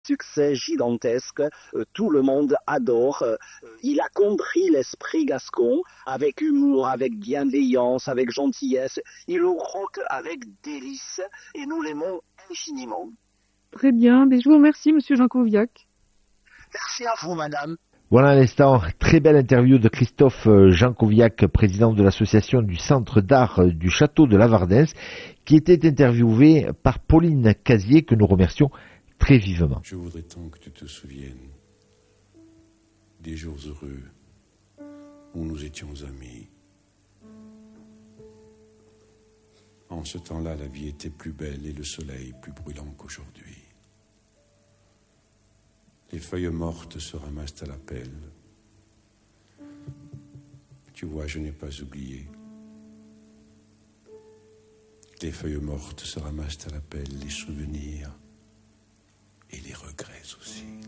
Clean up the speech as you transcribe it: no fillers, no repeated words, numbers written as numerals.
succès gigantesque, tout le monde adore. Il a compris l'esprit gascon avec humour, avec bienveillance, avec gentillesse. Il le rock avec délice et nous l'aimons infiniment. Très bien, mais je vous remercie, monsieur Jancoviac. Merci à vous, madame. Voilà à l'instant, très belle interview de Christophe Jancoviac, président de l'association du Centre d'art du Château de Lavardès, qui était interviewé par Pauline Casier, que nous remercions très vivement. Je voudrais tant que tu te souviennes des jours heureux où nous étions amis. En ce temps-là, la vie était plus belle et le soleil plus brûlant qu'aujourd'hui. Les feuilles mortes se ramassent à la pelle. Tu vois, je n'ai pas oublié. Les feuilles mortes se ramassent à la pelle, les souvenirs et les regrets aussi.